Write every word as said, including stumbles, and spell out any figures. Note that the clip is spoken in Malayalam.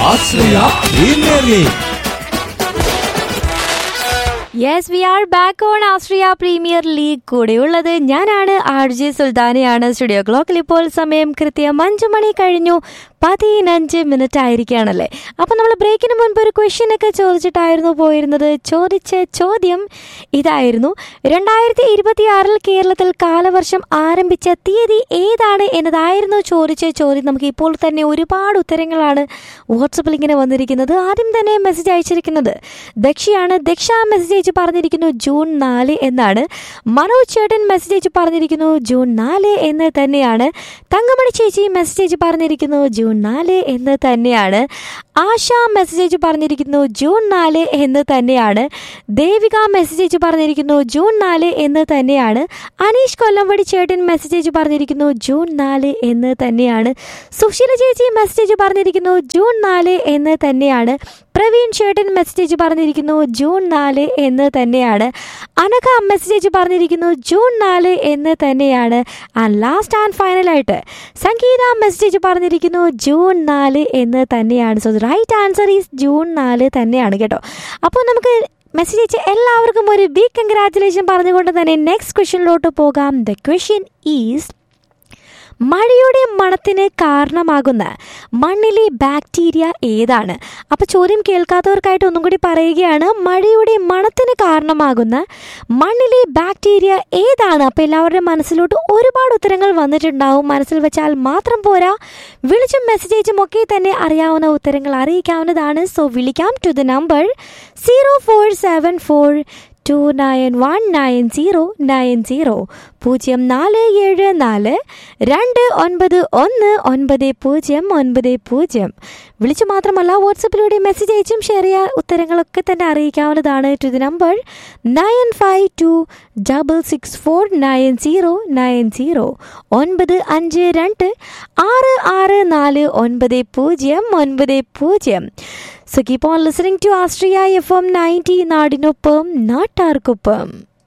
Australia Premier League. Yes, we are back on Australia Premier League. കൂടെയുള്ളത് ഞാനാണ് ആർ ജെ സുൽത്താനയാണ്. സ്റ്റുഡിയോ ക്ലോക്കിൽ ഇപ്പോൾ സമയം കൃത്യം അഞ്ചു മണി കഴിഞ്ഞു പതിനഞ്ച് മിനിറ്റ് ആയിരിക്കുകയാണല്ലേ. അപ്പം നമ്മൾ ബ്രേക്കിന് മുൻപ് ഒരു ക്വസ്റ്റ്യൻ ഒക്കെ ചോദിച്ചിട്ടായിരുന്നു പോയിരുന്നത്. ചോദിച്ച ചോദ്യം ഇതായിരുന്നു: രണ്ടായിരത്തി ഇരുപത്തി ആറിൽ കേരളത്തിൽ കാലവർഷം ആരംഭിച്ച തീയതി ഏതാണ് എന്നതായിരുന്നു ചോദിച്ച ചോദ്യം. നമുക്ക് ഇപ്പോൾ തന്നെ ഒരുപാട് ഉത്തരങ്ങളാണ് വാട്സപ്പിൽ ഇങ്ങനെ വന്നിരിക്കുന്നത്. ആദ്യം തന്നെ മെസ്സേജ് അയച്ചിരിക്കുന്നത് ദക്ഷിയാണ്. ദക്ഷ മെസ്സേജ് അയച്ച് പറഞ്ഞിരിക്കുന്നു ജൂൺ നാല് എന്നാണ്. മനോജ് ചേട്ടൻ മെസ്സേജ് അയച്ച് പറഞ്ഞിരിക്കുന്നു ജൂൺ നാല് എന്ന് തന്നെയാണ്. തങ്കമണി ചേച്ചി മെസ്സേജ് അയച്ച് പറഞ്ഞിരിക്കുന്നു ജൂൺ നാല് എന്ന് തന്നെയാണ്. ആശ മെസ്സേജ് അയച്ച് പറഞ്ഞിരിക്കുന്നു ജൂൺ നാല് എന്ന് തന്നെയാണ്. ദേവിക മെസ്സേജ് അയച്ച് പറഞ്ഞിരിക്കുന്നു ജൂൺ നാല് എന്ന് തന്നെയാണ്. അനീഷ് കൊല്ലംവടി ചേട്ടൻ മെസ്സേജ് അയച്ച് പറഞ്ഞിരിക്കുന്നു ജൂൺ നാല് എന്ന് തന്നെയാണ്. സുശീല ചേച്ചി മെസ്സേജ് അയച്ച് പറഞ്ഞിരിക്കുന്നു ജൂൺ നാല് എന്ന് തന്നെയാണ്. പ്രവീൺ ചേട്ടൻ മെസ്സേജ് അയച്ച് പറഞ്ഞിരിക്കുന്നു ജൂൺ നാല് എന്ന് തന്നെയാണ്. അനഘ മെസ്സേജ് അയച്ച് പറഞ്ഞിരിക്കുന്നു ജൂൺ നാല് എന്ന് തന്നെയാണ്. ആൻഡ് ലാസ്റ്റ് ആൻഡ് ഫൈനലായിട്ട് സംഗീത മെസ്സേജ് അയച്ച് പറഞ്ഞിരിക്കുന്നു ജൂൺ നാല് എന്ന് തന്നെയാണ്. So right answer is June നാല് തന്നെയാണ് കേട്ടോ. അപ്പോൾ നമുക്ക് മെസ്സേജ് അയച്ച എല്ലാവർക്കും ഒരു ബിഗ് കൺഗ്രാറ്റുലേഷൻ പറഞ്ഞുകൊണ്ട് തന്നെ നെക്സ്റ്റ് ക്വസ്റ്റ്യനിലോട്ട് പോകാം. ദ ക്വസ്റ്റ്യൻ ഈസ്: മഴയുടെ മണത്തിന് കാരണമാകുന്ന മണ്ണിലെ ബാക്ടീരിയ ഏതാണ്? അപ്പോൾ ചോദ്യം കേൾക്കാത്തവർക്കായിട്ട് ഒന്നും കൂടി പറയുകയാണ്. മഴയുടെ മണത്തിന് കാരണമാകുന്ന മണ്ണിലെ ബാക്ടീരിയ ഏതാണ്? അപ്പോൾ എല്ലാവരുടെ മനസ്സിലോട്ട് ഒരുപാട് ഉത്തരങ്ങൾ വന്നിട്ടുണ്ടാവും. മനസ്സിൽ വെച്ചാൽ മാത്രം പോരാ, വിളിച്ചും മെസ്സേജ് അയച്ചും ഒക്കെ തന്നെ അറിയാവുന്ന ഉത്തരങ്ങൾ അറിയിക്കാവുന്നതാണ്. സോ വിളിക്കാം to the number zero four seven four to nine one nine zero nine zero പൂജ്യം നാല് ഏഴ് നാല് രണ്ട് ഒൻപത് ഒന്ന് ഒൻപത് പൂജ്യം ഒൻപത് പൂജ്യം. വിളിച്ചു മാത്രമല്ല വാട്സപ്പിലൂടെ മെസ്സേജ് അയച്ചും ഷെയർ ചെയ്യുക, ഉത്തരങ്ങളൊക്കെ തന്നെ അറിയിക്കാവുന്നതാണ്. To the number nine five to double six four nine zero nine zero ഒൻപത് അഞ്ച് രണ്ട് ആറ് ആറ് നാല് ഒൻപത് പൂജ്യം ഒൻപത് പൂജ്യം. So keep on listening to Australia F M ninety നാടിനൊപ്പം നാട്ടാർക്കൊപ്പം.